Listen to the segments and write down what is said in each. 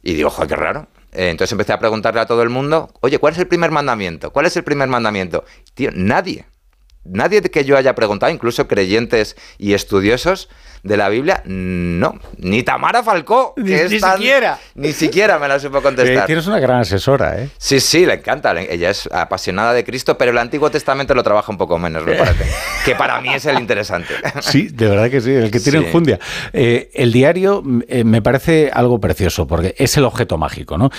Y digo, joder, qué raro. Entonces empecé a preguntarle a todo el mundo, oye, ¿cuál es el primer mandamiento? ¿Cuál es el primer mandamiento? Tío, nadie que yo haya preguntado, incluso creyentes y estudiosos de la Biblia, no. Ni Tamara Falcó, que ni siquiera. Ni siquiera me la supo contestar. Tienes una gran asesora, ¿eh? Sí, le encanta. Ella es apasionada de Cristo, pero el Antiguo Testamento lo trabaja un poco menos, me parece. Que para mí es el interesante. Sí, de verdad que sí, el que tiene enjundia. El diario me parece algo precioso, porque es el objeto mágico, ¿no?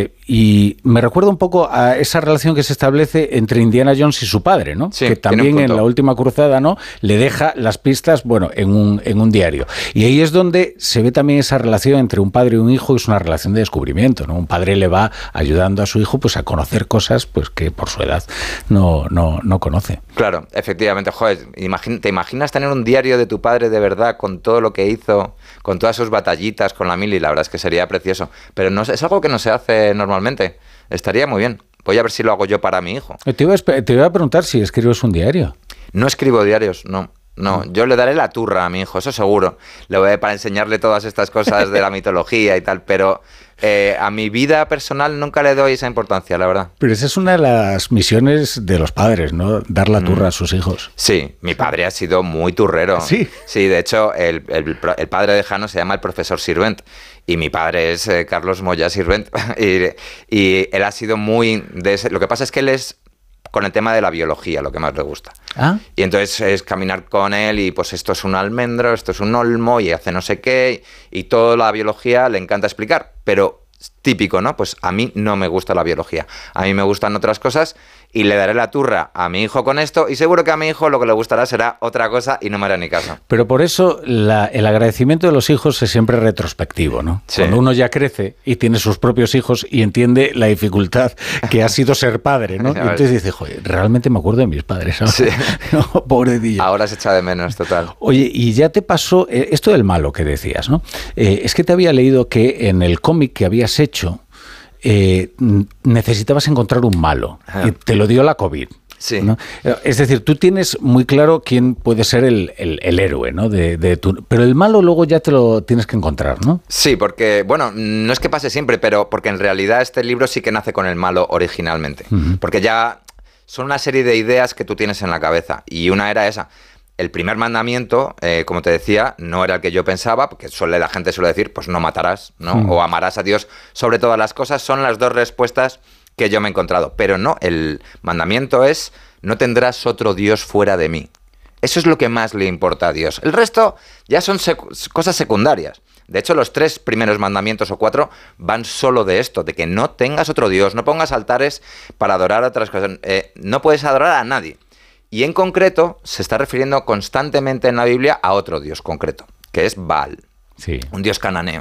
Y me recuerda un poco a esa relación que se establece entre Indiana Jones y su padre, ¿no? Sí, que también en la última cruzada, ¿no? Le deja las pistas, bueno, en un diario. Y ahí es donde se ve también esa relación entre un padre y un hijo, es una relación de descubrimiento, ¿no? Un padre le va ayudando a su hijo pues a conocer cosas pues que por su edad no conoce. Claro, efectivamente. Joder, ¿te imaginas tener un diario de tu padre de verdad con todo lo que hizo, con todas sus batallitas con la mili? La verdad es que sería precioso. Pero no es algo que no se hace normalmente. Estaría muy bien. Voy a ver si lo hago yo para mi hijo. Te iba a preguntar si escribes un diario. No escribo diarios, no. Yo le daré la turra a mi hijo, eso seguro. Le voy para enseñarle todas estas cosas de la mitología y tal, pero a mi vida personal nunca le doy esa importancia, la verdad. Pero esa es una de las misiones de los padres, ¿no? Dar la turra a sus hijos. Sí, mi padre ha sido muy turrero. ¿Sí? Sí, de hecho, el padre de Jano se llama el profesor Sirvent. Y mi padre es Carlos Moya Sirvent. y él ha sido muy... Lo que pasa es que él es con el tema de la biología, lo que más le gusta. ¿Ah? Y entonces es caminar con él y pues esto es un almendro, esto es un olmo y hace no sé qué, y toda la biología le encanta explicar, pero típico, ¿no? Pues a mí no me gusta la biología, a mí me gustan otras cosas y le daré la turra a mi hijo con esto y seguro que a mi hijo lo que le gustará será otra cosa y no me hará ni caso. Pero por eso el agradecimiento de los hijos es siempre retrospectivo, ¿no? Sí. Cuando uno ya crece y tiene sus propios hijos y entiende la dificultad que ha sido ser padre, ¿no? Y entonces dice, joder, realmente me acuerdo de mis padres, ¿sabes? Sí. No, pobrecillo. Ahora se echa de menos, total. Oye, y ya te pasó esto del malo que decías, ¿no? Es que te había leído que en el cómic que habías hecho necesitabas encontrar un malo y te lo dio la COVID. Sí. ¿No? Es decir, tú tienes muy claro quién puede ser el héroe, ¿no? Pero el malo luego ya te lo tienes que encontrar, ¿no? Sí, porque, bueno, no es que pase siempre, pero porque en realidad este libro sí que nace con el malo originalmente. Porque ya son una serie de ideas que tú tienes en la cabeza y una era esa. El primer mandamiento, como te decía, no era el que yo pensaba, porque la gente suele decir, pues no matarás, ¿no? O amarás a Dios sobre todas las cosas. Son las dos respuestas que yo me he encontrado. Pero no, el mandamiento es, no tendrás otro Dios fuera de mí. Eso es lo que más le importa a Dios. El resto ya son cosas secundarias. De hecho, los 3 primeros mandamientos o 4 van solo de esto, de que no tengas otro Dios, no pongas altares para adorar a otras cosas. No puedes adorar a nadie. Y en concreto se está refiriendo constantemente en la Biblia a otro dios concreto, que es Baal, sí. Un dios cananeo.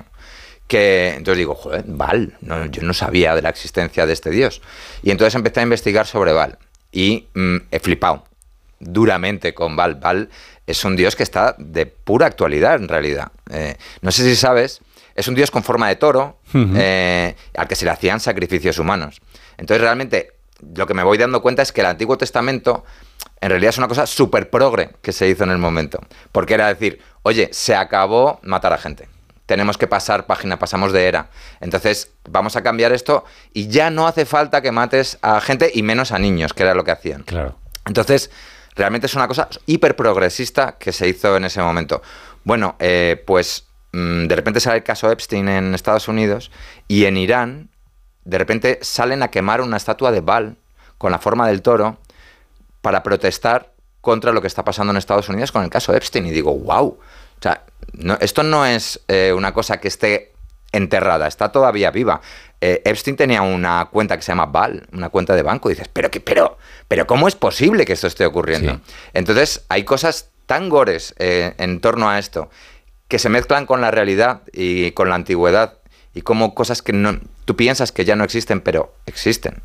Que entonces digo, joder, Baal, no, yo no sabía de la existencia de este dios. Y entonces empecé a investigar sobre Baal y he flipado duramente con Baal. Baal es un dios que está de pura actualidad en realidad. No sé si sabes, es un dios con forma de toro al que se le hacían sacrificios humanos. Entonces realmente lo que me voy dando cuenta es que el Antiguo Testamento en realidad es una cosa súper progre que se hizo en el momento. Porque era decir, oye, se acabó matar a gente. Tenemos que pasar página, pasamos de era. Entonces vamos a cambiar esto y ya no hace falta que mates a gente y menos a niños, que era lo que hacían. Claro. Entonces, realmente es una cosa hiper progresista que se hizo en ese momento. Bueno, pues de repente sale el caso Epstein en Estados Unidos y en Irán de repente salen a quemar una estatua de Baal con la forma del toro para protestar contra lo que está pasando en Estados Unidos con el caso Epstein. Y digo, wow, o sea, esto no es una cosa que esté enterrada, está todavía viva. Epstein tenía una cuenta que se llama Baal, una cuenta de banco, y dices, pero ¿cómo es posible que esto esté ocurriendo? Sí. Entonces, hay cosas tan gores en torno a esto, que se mezclan con la realidad y con la antigüedad, y como cosas que tú piensas que ya no existen, pero existen.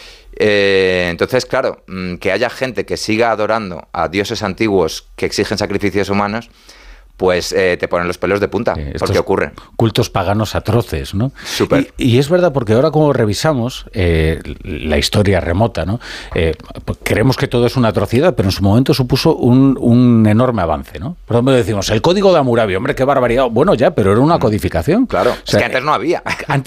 Entonces, claro, que haya gente que siga adorando a dioses antiguos que exigen sacrificios humanos, pues te ponen los pelos de punta, porque ocurre. Cultos paganos atroces, ¿no? Súper. Y es verdad, porque ahora como revisamos la historia remota, ¿no? Creemos que todo es una atrocidad, pero en su momento supuso un enorme avance, ¿no? Por ejemplo, decimos, el código de Hammurabi, hombre, qué barbaridad. Bueno, ya, pero era una codificación. Claro, o sea, es que antes no había.